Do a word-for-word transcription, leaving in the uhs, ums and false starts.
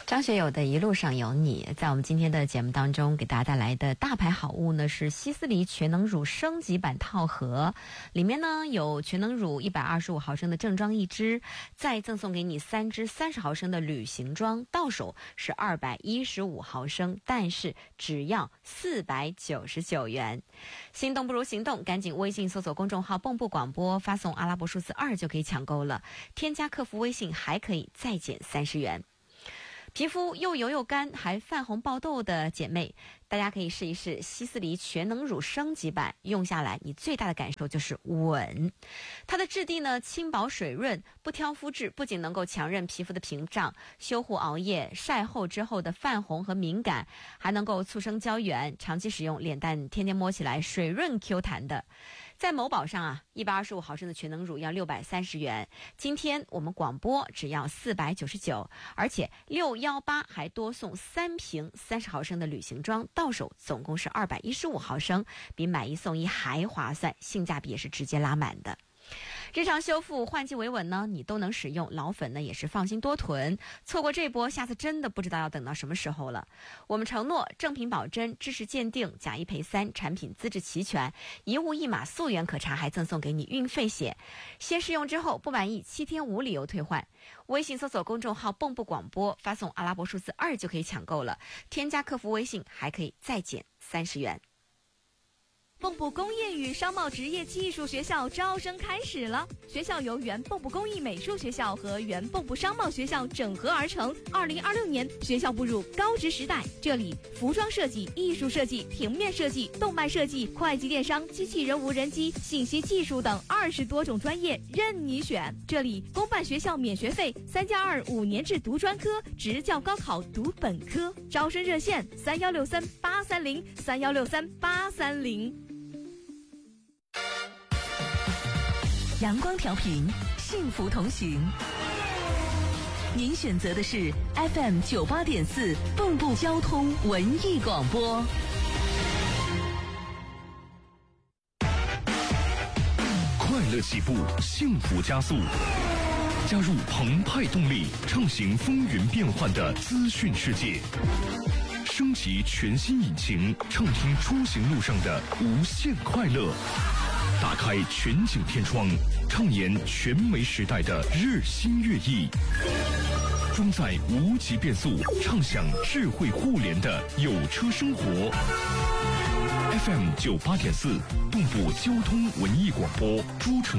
张学友的一路上有你，在我们今天的节目当中给大家带来的大牌好物呢是希思黎全能乳升级版套盒，里面呢有全能乳一百二十五毫升的正装一支，再赠送给你三支三十毫升的旅行装，到手是二百一十五毫升，但是只要四百九十九元。心动不如行动，赶紧微信搜索公众号蚌埠广播，发送阿拉伯数字二就可以抢购了，添加客服微信还可以再减三十元。皮肤又油又干还泛红爆痘的姐妹，大家可以试一试希思黎全能乳升级版，用下来你最大的感受就是稳。它的质地呢轻薄水润，不挑肤质，不仅能够强韧皮肤的屏障，修护熬夜晒后之后的泛红和敏感，还能够促生胶原，长期使用脸蛋天天摸起来水润 Q 弹的。在某宝上啊，一百二十五毫升的全能乳要六百三十元，今天我们广播只要四百九十九，而且六一八还多送三瓶三十毫升的旅行装，到手总共是二百一十五毫升，比买一送一还划算，性价比也是直接拉满的。日常修复换季维稳呢，你都能使用，老粉呢也是放心多囤，错过这波下次真的不知道要等到什么时候了。我们承诺正品保真，知识鉴定，假一赔三，产品资质齐全，一物一码溯源可查，还赠送给你运费险。先试用之后不满意七天无理由退换。微信搜索公众号蚌埠广播，发送阿拉伯数字二就可以抢购了，添加客服微信还可以再减三十元。 蚌埠工业与商贸职业技术学校招生开始了，学校由原蚌埠工艺美术学校和原蚌埠商贸学校整合而成。二零二六年，学校步入高职时代，这里服装设计、艺术设计、平面设计、动漫设计、会计电商、机器人无人机、信息技术等二十多种专业任你选。这里公办学校免学费，三加二五年制读专科，职教高考读本科。招生热线三幺六三八三零三幺六三八三零。 阳光调频，幸福同行。您选择的是 F M 九八点四蚌埠交通文艺广播。 快乐起步，幸福加速。加入澎湃动力，畅行风云变幻的资讯世界。升级全新引擎，畅听出行路上的无限快乐。打开全景天窗，畅言全媒时代的日新月异。装载无极变速，畅享智慧互联的有车生活。F M 九八点四，蚌埠交通文艺广播，诸城。